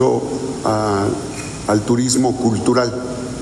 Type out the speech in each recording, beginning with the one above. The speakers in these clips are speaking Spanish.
al turismo cultural.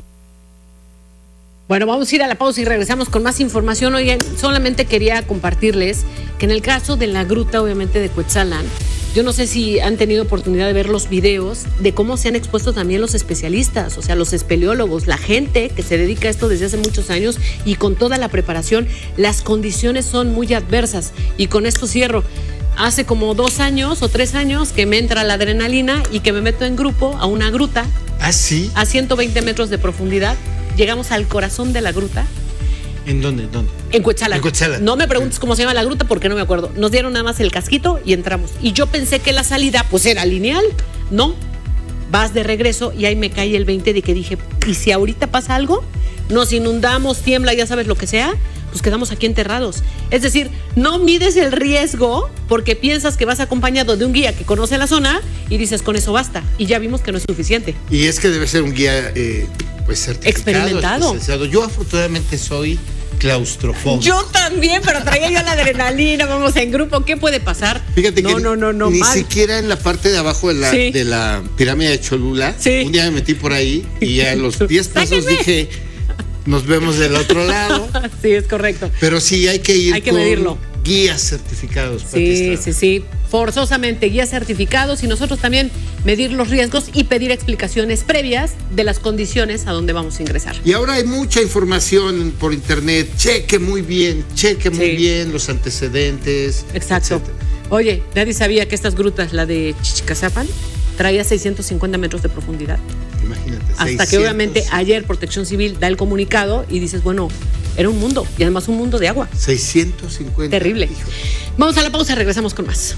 Bueno, vamos a ir a la pausa y regresamos con más información. Oigan, solamente quería compartirles que en el caso de la gruta, obviamente, de Cuetzalan, yo no sé si han tenido oportunidad de ver los videos de cómo se han expuesto también los especialistas, o sea, los espeleólogos, la gente que se dedica a esto desde hace muchos años y con toda la preparación. Las condiciones son muy adversas y con esto cierro. Hace como 2 años o 3 años que me entra la adrenalina y que me meto en grupo a una gruta. ¿Ah, sí? A 120 metros de profundidad. Llegamos al corazón de la gruta. ¿En dónde? En Cuetzalan. En Cuetzalan. No me preguntes cómo se llama la gruta porque no me acuerdo. Nos dieron nada más el casquito y entramos. Y yo pensé que la salida pues era lineal. No, vas de regreso y ahí me cae el 20 de que dije, ¿y si ahorita pasa algo? Nos inundamos, tiembla, ya sabes lo que sea, pues quedamos aquí enterrados. Es decir, no mides el riesgo porque piensas que vas acompañado de un guía que conoce la zona y dices, con eso basta. Y ya vimos que no es suficiente. Y es que debe ser un guía pues certificado, experimentado. Yo afortunadamente soy claustrofóbico. Yo también, pero traía yo la adrenalina, vamos en grupo, ¿qué puede pasar? Fíjate que ni mal. siquiera en la parte de abajo de la pirámide de Cholula, un día me metí por ahí y a los 10 pasos dije, nos vemos del otro lado. Sí, es correcto. Pero sí hay que ir con medirlo. Guías certificados. Sí, forzosamente guías certificados y nosotros también medir los riesgos y pedir explicaciones previas de las condiciones a donde vamos a ingresar. Y ahora hay mucha información por internet, cheque muy bien los antecedentes. Exacto. Etcétera. Oye, nadie sabía que estas grutas, la de Chichicazapan, traía 650 metros de profundidad. Imagínate. Hasta 600. que obviamente ayer Protección Civil da el comunicado y dices, bueno, era un mundo y además un mundo de agua. 650. Terrible. Hijo. Vamos a la pausa, regresamos con más.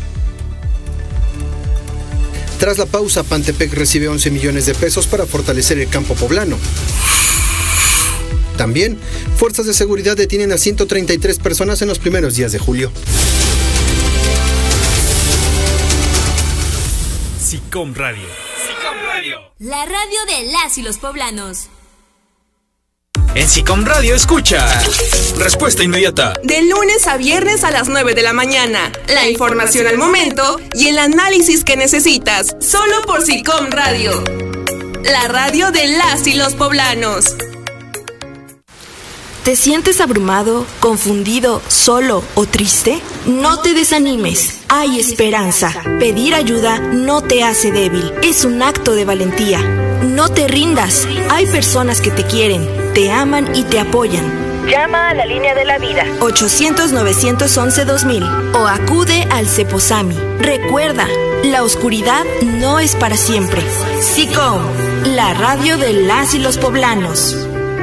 Tras la pausa, Pantepec recibe 11 millones de pesos para fortalecer el campo poblano. También, fuerzas de seguridad detienen a 133 personas en los primeros días de julio. SICOM Radio. La radio de las y los poblanos. En SICOM Radio escucha Respuesta Inmediata. De lunes a viernes a las 9 de la mañana. La información al momento y el análisis que necesitas. Solo por SICOM Radio. La radio de las y los poblanos. ¿Te sientes abrumado, confundido, solo o triste? No te desanimes, hay esperanza. Pedir ayuda no te hace débil, es un acto de valentía. No te rindas, hay personas que te quieren, te aman y te apoyan. Llama a la línea de la vida 800-911-2000 o acude al Ceposami. Recuerda, la oscuridad no es para siempre. SICOM, la radio de las y los poblanos.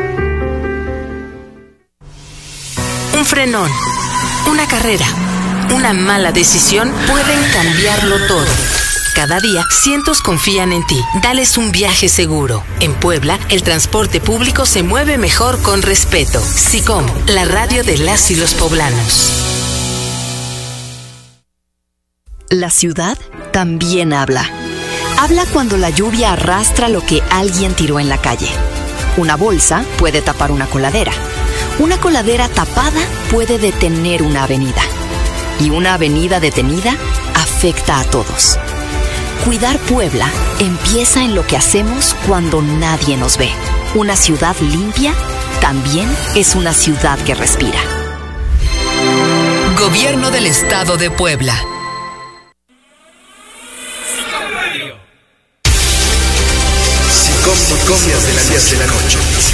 Un frenón, una carrera, una mala decisión pueden cambiarlo todo. Cada día, cientos confían en ti. Dales un viaje seguro. En Puebla, el transporte público se mueve mejor con respeto. SICOM, la radio de las y los poblanos. La ciudad también habla. Habla cuando la lluvia arrastra lo que alguien tiró en la calle. Una bolsa puede tapar una coladera. Una coladera tapada puede detener una avenida. Y una avenida detenida afecta a todos. Cuidar Puebla empieza en lo que hacemos cuando nadie nos ve. Una ciudad limpia también es una ciudad que respira. Gobierno del Estado de Puebla. SICOM Noticias de las 10 de la noche.